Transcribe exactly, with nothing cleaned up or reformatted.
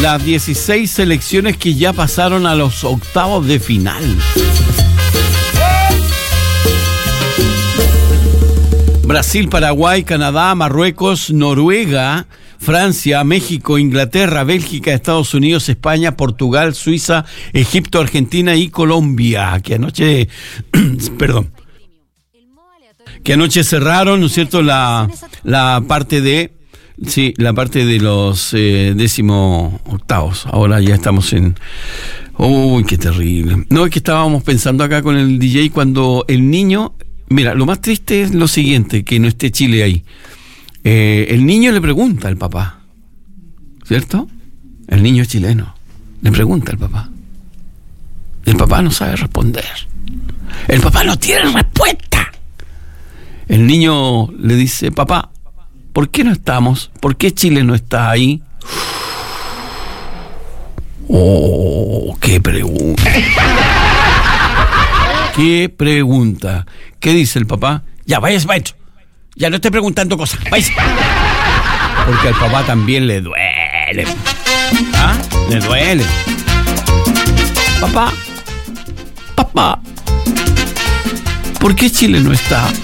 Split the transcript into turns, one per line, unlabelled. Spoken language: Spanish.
las dieciséis selecciones que ya pasaron a los octavos de final. Brasil, Paraguay, Canadá, Marruecos, Noruega, Francia, México, Inglaterra, Bélgica, Estados Unidos, España, Portugal, Suiza, Egipto, Argentina y Colombia, que anoche, perdón, que anoche cerraron, ¿no es cierto?, la, la parte de, sí, la parte de los eh, décimo octavos. Ahora ya estamos en, uy, qué terrible. No, es que estábamos pensando acá con el D J cuando el niño, mira, lo más triste es lo siguiente, que no esté Chile ahí. Eh, el niño le pregunta al papá, ¿cierto? El niño chileno le pregunta al papá. El papá no sabe responder. El papá no tiene respuesta. El niño le dice, papá, ¿por qué no estamos? ¿Por qué Chile no está ahí? Oh, qué pregunta. Qué pregunta. ¿Qué dice el papá? Ya, váyase, maestro. Ya no estoy preguntando cosas. Váyase. Porque al papá también le duele. ¿Ah? Le duele. Papá. Papá. ¿Por qué Chile no está?